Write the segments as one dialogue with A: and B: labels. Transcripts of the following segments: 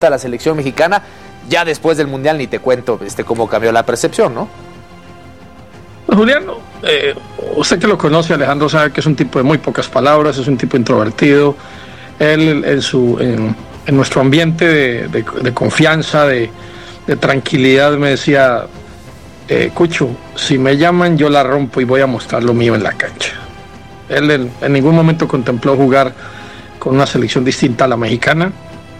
A: a la selección mexicana. Ya después del Mundial ni te cuento cómo cambió la percepción, ¿no?
B: Julián, usted que lo conoce, Alejandro, sabe que es un tipo de muy pocas palabras, es un tipo introvertido. Él en nuestro ambiente de confianza, de tranquilidad, me decía, Cucho, si me llaman yo la rompo y voy a mostrar lo mío en la cancha. Él en ningún momento contempló jugar con una selección distinta a la mexicana.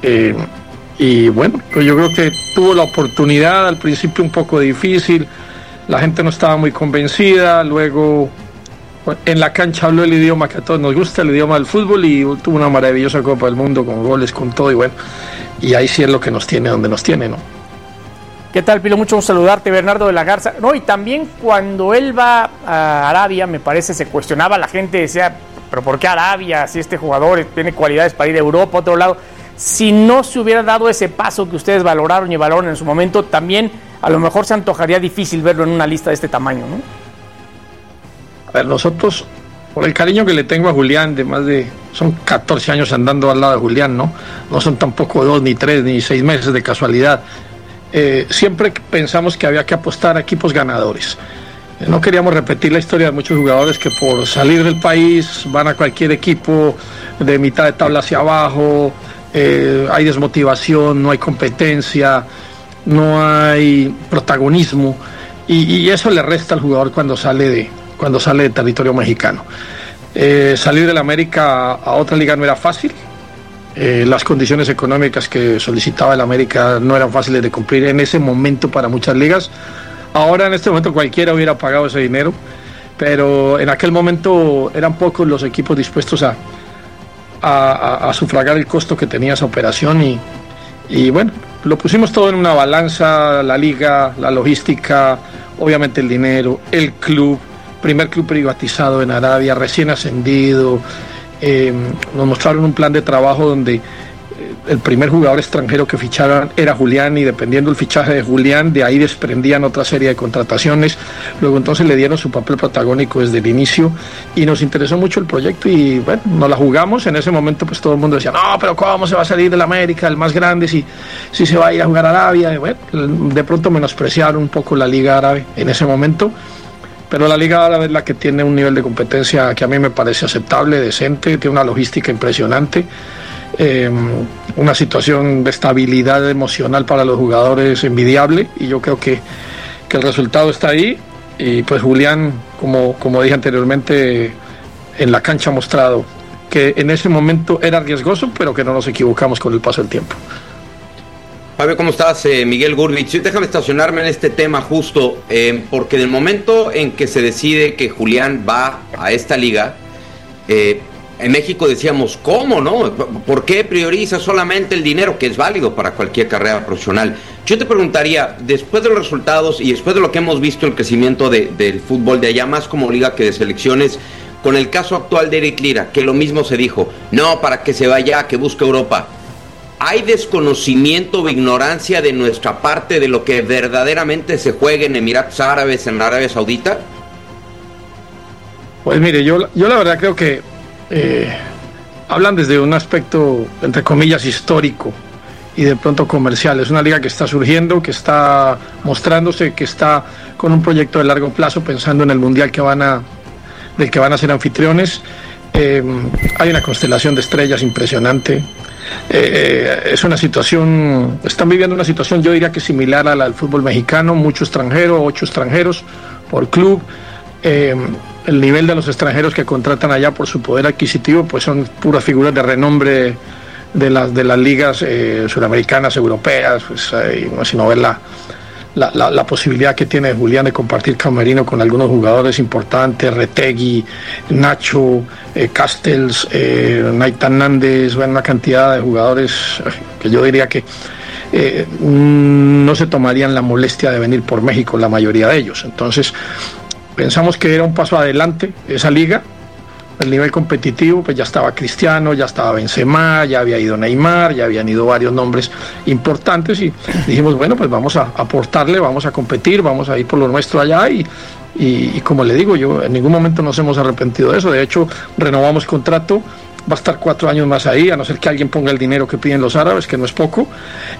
B: Y bueno, pues yo creo que tuvo la oportunidad, al principio un poco difícil, la gente no estaba muy convencida, luego en la cancha habló el idioma que a todos nos gusta, el idioma del fútbol, y tuvo una maravillosa Copa del Mundo con goles, con todo, y bueno, y ahí sí es lo que nos tiene donde nos tiene, ¿no?
C: ¿Qué tal, Pilo? Mucho gusto saludarte, Bernardo de la Garza. No, y también cuando él va a Arabia, me parece, se cuestionaba, la gente decía, pero ¿por qué Arabia? Si este jugador tiene cualidades para ir a Europa, a otro lado. Si no se hubiera dado ese paso que ustedes valoraron y valoran en su momento, también a lo mejor se antojaría difícil verlo en una lista de este tamaño, ¿no?
B: A ver, nosotros, por el cariño que le tengo a Julián, son 14 años andando al lado de Julián, ¿no? No son tampoco 2, ni 3, ni 6 meses de casualidad. Siempre pensamos que había que apostar a equipos ganadores. No queríamos repetir la historia de muchos jugadores que por salir del país van a cualquier equipo de mitad de tabla hacia abajo. Hay desmotivación, no hay competencia, no hay protagonismo, y eso le resta al jugador cuando sale de territorio mexicano. Salir del América a otra liga no era fácil. Las condiciones económicas que solicitaba el América no eran fáciles de cumplir en ese momento para muchas ligas. Ahora, en este momento, cualquiera hubiera pagado ese dinero, pero en aquel momento eran pocos los equipos dispuestos a sufragar el costo que tenía esa operación, y bueno, lo pusimos todo en una balanza: la liga, la logística, obviamente el dinero, el club, primer club privatizado en Arabia, recién ascendido. Nos mostraron un plan de trabajo donde el primer jugador extranjero que ficharan era Julián, y dependiendo del fichaje de Julián, de ahí desprendían otra serie de contrataciones. Luego entonces le dieron su papel protagónico desde el inicio, y nos interesó mucho el proyecto, y bueno, nos la jugamos. En ese momento pues todo el mundo decía, no, pero ¿cómo se va a salir del América, el más grande, si se va a ir a jugar a Arabia? Y bueno, de pronto menospreciaron un poco la Liga Árabe en ese momento, pero la Liga Árabe es la que tiene un nivel de competencia que a mí me parece aceptable, decente, tiene una logística impresionante, una situación de estabilidad emocional para los jugadores envidiable, y yo creo que el resultado está ahí. Y pues Julián, como dije anteriormente, en la cancha ha mostrado que en ese momento era riesgoso, pero que no nos equivocamos con el paso del tiempo.
D: Fabio, ¿cómo estás? Miguel Gurbich. Déjame estacionarme en este tema justo, porque en el momento en que se decide que Julián va a esta liga, en México decíamos, ¿cómo no? ¿Por qué prioriza solamente el dinero, que es válido para cualquier carrera profesional? Yo te preguntaría, después de los resultados y después de lo que hemos visto, el crecimiento del fútbol de allá, más como liga que de selecciones, con el caso actual de Eric Lira, que lo mismo se dijo, no, para que se vaya, que busque Europa. ¿Hay desconocimiento o ignorancia de nuestra parte de lo que verdaderamente se juega en Emiratos Árabes, en la Arabia Saudita?
B: Pues mire, yo la verdad creo que hablan desde un aspecto, entre comillas, histórico y de pronto comercial. Es una liga que está surgiendo, que está mostrándose, que está con un proyecto de largo plazo, pensando en el Mundial del que van a ser anfitriones. Hay una constelación de estrellas impresionante. Es una situación, están viviendo una situación, yo diría que similar a la del fútbol mexicano, mucho extranjero, 8 extranjeros por club. El nivel de los extranjeros que contratan allá por su poder adquisitivo pues son puras figuras de renombre de las ligas suramericanas, europeas, pues, sino ver la posibilidad que tiene Julián de compartir camerino con algunos jugadores importantes: Retegui, Nacho, Castells, Naitan Nández, bueno, una cantidad de jugadores que yo diría que no se tomarían la molestia de venir por México, la mayoría de ellos. Entonces pensamos que era un paso adelante esa liga. El nivel competitivo, pues ya estaba Cristiano, ya estaba Benzema, ya había ido Neymar, ya habían ido varios nombres importantes, y dijimos, bueno, pues vamos a aportarle, vamos a competir, vamos a ir por lo nuestro allá, y como le digo, yo en ningún momento nos hemos arrepentido de eso. De hecho, renovamos contrato va a estar 4 años más ahí, a no ser que alguien ponga el dinero que piden los árabes, que no es poco.